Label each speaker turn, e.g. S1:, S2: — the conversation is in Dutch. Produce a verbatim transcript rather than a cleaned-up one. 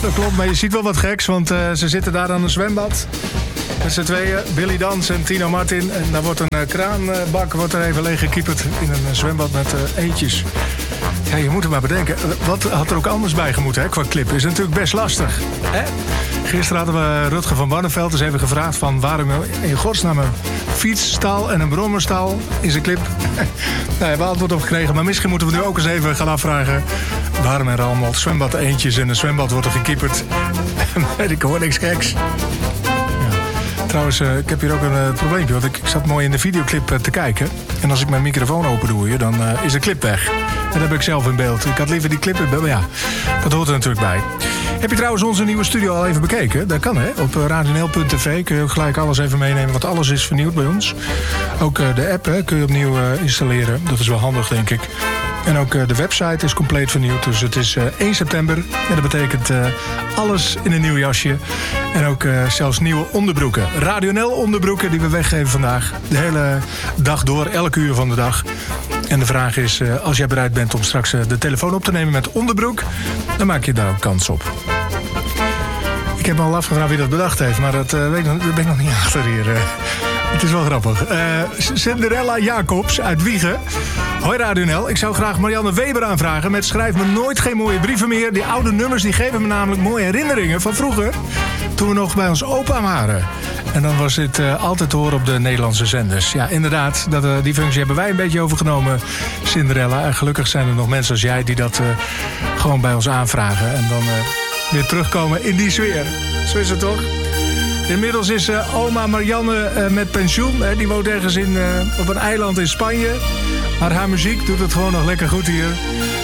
S1: Dat klopt, maar je ziet wel wat geks, want uh, ze zitten daar aan een zwembad. Met z'n tweeën, Billy Dans en Tino Martin. En daar wordt een uh, kraanbak wordt er even leeggekieperd in een uh, zwembad met uh, eentjes. Ja, je moet er maar bedenken. Wat had er ook anders bij gemoeten, hè, qua clip? Is natuurlijk best lastig. Hè? Gisteren hadden we Rutger van Barneveld eens even gevraagd van waarom in godsnaam een fietsstal en een brommerstal in zijn clip. Nou, we hebben antwoord op gekregen, maar misschien moeten we nu ook eens even gaan afvragen waarom er allemaal zwembad eentjes in een zwembad worden gekieperd. Ik hoor niks geks. Trouwens, uh, ik heb hier ook een uh, probleempje, want ik, ik zat mooi in de videoclip uh, te kijken. En als ik mijn microfoon open doe hier, dan uh, is de clip weg. En dat heb ik zelf in beeld. Ik had liever die clip in beeld, maar ja, dat hoort er natuurlijk bij. Heb je trouwens onze nieuwe studio al even bekeken? Dat kan, hè? Op uh, radio n l punt t v kun je ook gelijk alles even meenemen, want alles is vernieuwd bij ons. Ook uh, de app hè, kun je opnieuw uh, installeren. Dat is wel handig, denk ik. En ook uh, de website is compleet vernieuwd. Dus het is uh, één september. En dat betekent uh, alles in een nieuw jasje. En ook uh, zelfs nieuwe onderbroeken. Radio N L onderbroeken die we weggeven vandaag. De hele dag door, elke uur van de dag. En de vraag is, uh, als jij bereid bent om straks uh, de telefoon op te nemen met onderbroek, dan maak je daar ook kans op. Ik heb me al afgevraagd wie dat bedacht heeft, maar dat, uh, weet ik nog, daar ben ik nog niet achter hier. Uh, het is wel grappig. Uh, Cinderella Jacobs uit Wiegen. Hoi Radio N L, ik zou graag Marianne Weber aanvragen met schrijf me nooit geen mooie brieven meer. Die oude nummers die geven me namelijk mooie herinneringen van vroeger, toen we nog bij ons opa waren. En dan was dit uh, altijd te horen op de Nederlandse zenders. Ja, inderdaad, dat, uh, die functie hebben wij een beetje overgenomen, Cinderella. En gelukkig zijn er nog mensen als jij die dat uh, gewoon bij ons aanvragen. En dan uh, weer terugkomen in die sfeer. Zo is het toch? Inmiddels is uh, oma Marianne uh, met pensioen. Uh, die woont ergens in, uh, op een eiland in Spanje. Maar haar muziek doet het gewoon nog lekker goed hier.